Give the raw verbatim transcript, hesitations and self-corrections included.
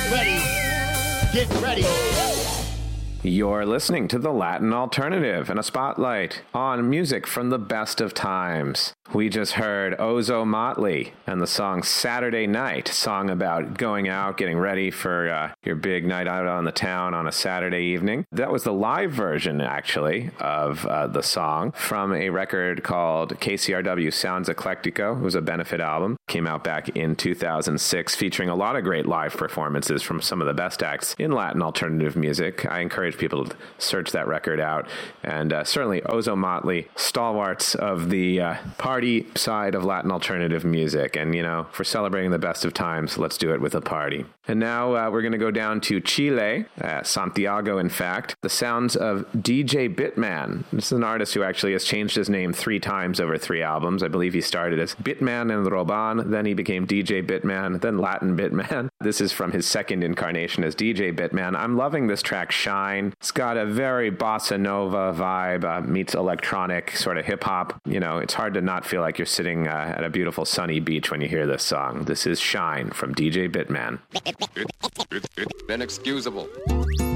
ready. Get ready. You're listening to The Latin Alternative and a spotlight on music from the best of times. We just heard Ozomatli and the song Saturday Night, song about going out, getting ready for uh, your big night out on the town on a Saturday evening. That was the live version, actually, of uh, the song from a record called K C R W Sounds Eclectico. It was a benefit album. Came out back in two thousand six, featuring a lot of great live performances from some of the best acts in Latin alternative music. I encourage people to search that record out. And uh, certainly Ozomatli, stalwarts of the uh, party side of Latin alternative music. And, you know, for celebrating the best of times, let's do it with a party. And now uh, we're going to go down to Chile, uh, Santiago, in fact. The sounds of D J Bitman. This is an artist who actually has changed his name three times over three albums. I believe he started as Bitman and Roban, then he became D J Bitman, then Latin Bitman. This is from his second incarnation as D J Bitman. I'm loving this track, Shine. It's got a very bossa nova vibe, uh, meets electronic sort of hip-hop. You know, it's hard to not feel like you're sitting uh, at a beautiful sunny beach when you hear this song. This is Shine from D J Bitman. It, it, it, inexcusable.